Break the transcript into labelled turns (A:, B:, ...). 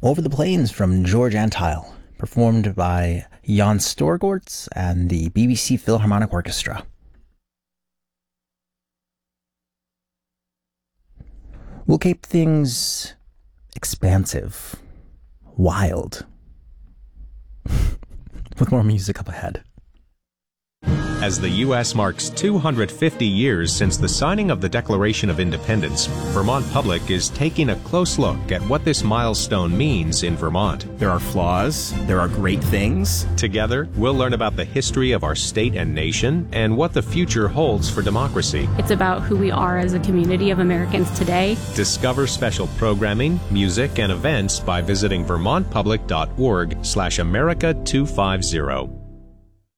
A: Over the Plains from George Antile, performed by Jan Storgårds and the BBC Philharmonic Orchestra. We'll keep things expansive, wild, with more music up ahead.
B: As the U.S. marks 250 years since the signing of the Declaration of Independence, Vermont Public is taking a close look at what this milestone means in Vermont.
C: There are flaws, there are great things.
B: Together, we'll learn about the history of our state and nation and what the future holds for democracy.
D: It's about who we are as a community of Americans today.
B: Discover special programming, music, and events by visiting vermontpublic.org/America250.